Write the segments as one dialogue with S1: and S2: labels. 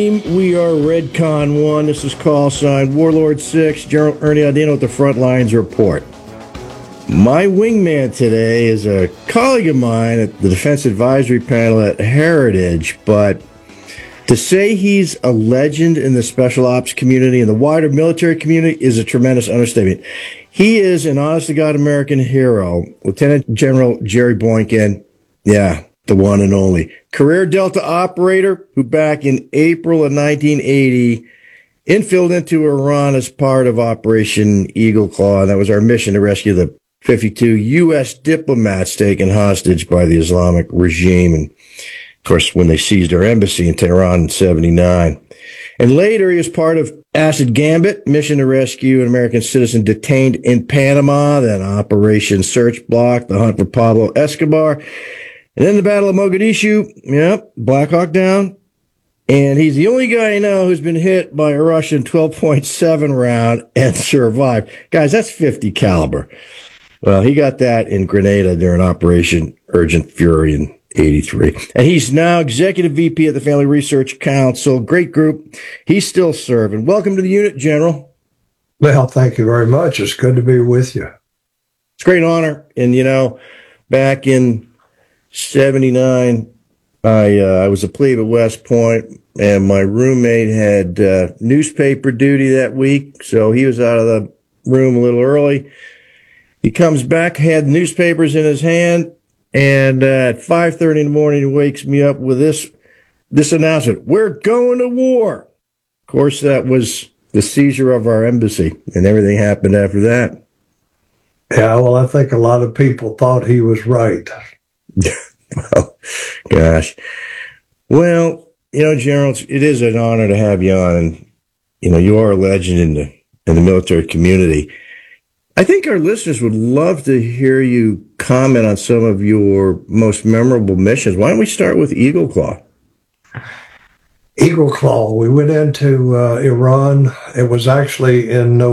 S1: We are Redcon 1. This is call sign Warlord 6. General Ernie Audino with the Front Lines Report. My wingman today is a colleague of mine at the Defense Advisory Panel at Heritage, but to say he's a legend in the special ops community and the wider military community is a tremendous understatement. He is an honest-to-God American hero, Lieutenant General Jerry Boykin. Yeah, the one and only. Career Delta operator who back in April of 1980 infilled into Iran as part of Operation Eagle Claw. That was our mission to rescue the 52 U.S. diplomats taken hostage by the Islamic regime. And, of course, when they seized our embassy in Tehran in 79. And later he was part of Acid Gambit, mission to rescue an American citizen detained in Panama, then Operation Search Block, the hunt for Pablo Escobar. And then the Battle of Mogadishu, yep, Black Hawk down. And he's the only guy I know who's been hit by a Russian 12.7 round and survived. Guys, that's 50 caliber. Well, he got that in Grenada during Operation Urgent Fury in 83. And he's now Executive VP at the Family Research Council. Great group. He's still serving. Welcome to the unit, General.
S2: Well, thank you very much. It's good to be with you.
S1: It's a great honor. And, you know, back in 79, I was a plebe at West Point, and my roommate had newspaper duty that week, so he was out of the room a little early. He comes back, had newspapers in his hand, and at 5:30 in the morning, he wakes me up with this announcement: "We're going to war." Of course, that was the seizure of our embassy, and everything happened after that.
S2: Yeah, well, I think a lot of people thought he was right.
S1: Oh, gosh. Well, you know, General, it is an honor to have you on, and, you know, you are a legend in the military community. I think our listeners would love to hear you comment on some of your most memorable missions. Why don't we start with Eagle Claw?
S2: Eagle Claw, we went into Iran. It was actually in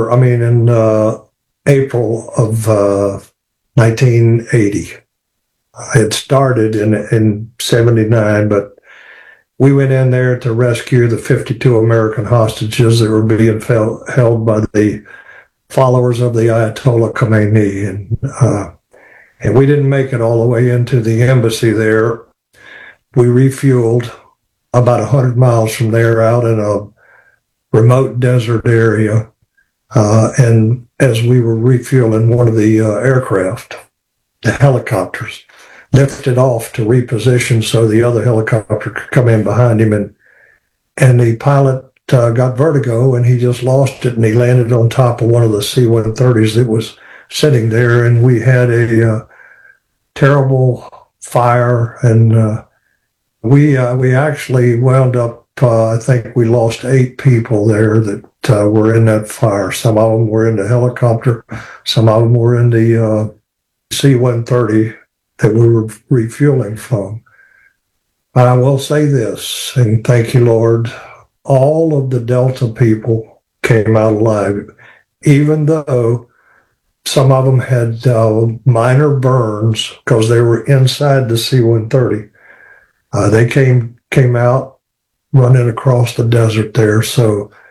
S2: April of 1980. It started in 79, but we went in there to rescue the 52 American hostages that were being held by the followers of the Ayatollah Khomeini. And we didn't make it all the way into the embassy there. We refueled about 100 miles from there out in a remote desert area. And as we were refueling, one of the aircraft, the helicopters, lifted off to reposition so the other helicopter could come in behind him. And the pilot got vertigo, and he just lost it, and he landed on top of one of the C-130s that was sitting there, and we had a terrible fire, and we actually wound up, I think we lost 8 people there that were in that fire. Some of them were in the helicopter, some of them were in the C-130 that we were refueling from. But I will say this, and thank you, Lord, all of the Delta people came out alive, even though some of them had minor burns because they were inside the C-130. They came out running across the desert there. So